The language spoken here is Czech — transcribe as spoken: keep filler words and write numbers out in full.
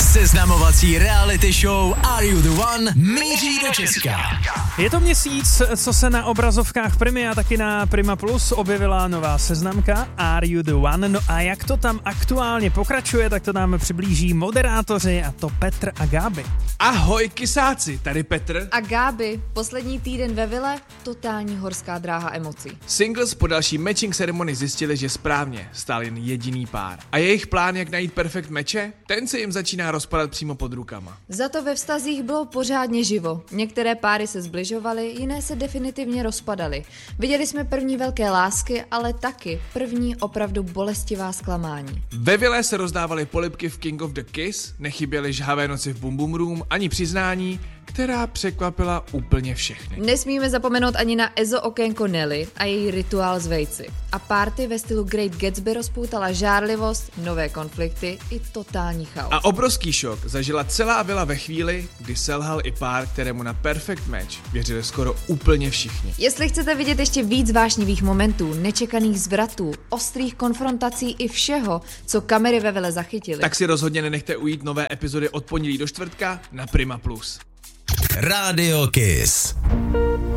Seznamovací reality show Are You The One míří do Česka. Je to měsíc, co se na obrazovkách Primy a taky na Prima Plus objevila nová seznamka Are You The One. No a jak to tam aktuálně pokračuje, tak to nám přiblíží moderátoři, a to Petr a Gáby. Ahoj kysáci, tady Petr a Gáby. Poslední týden ve vile, totální horská dráha emocí. Singles po další matching ceremonii zjistili, že správně stál jen jediný pár. A jejich plán, jak najít perfekt meče, ten se jim začíná rozpadat přímo pod rukama. Za to ve vztazích bylo pořádně živo. Některé páry se zbližovaly, jiné se definitivně rozpadaly. Viděli jsme první velké lásky, ale taky první opravdu bolestivá zklamání. Ve vile se rozdávaly polibky v King of the Kiss, nechyběly žhavé noci v Boom Boom Room, ani přiznání, která překvapila úplně všechny. Nesmíme zapomenout ani na Ezo okénko Nelly a její rituál s vejci. A party ve stylu Great Gatsby rozpoutala žárlivost, nové konflikty i totální chaos. A obrovský šok zažila celá vila ve chvíli, kdy selhal i pár, kterému na perfect match věřili skoro úplně všichni. Jestli chcete vidět ještě víc vášnivých momentů, nečekaných zvratů, ostrých konfrontací i všeho, co kamery ve vile zachytily, tak si rozhodně nenechte ujít nové epizody od pondělí do čtvrtka na Prima Plus. Radio Kiss.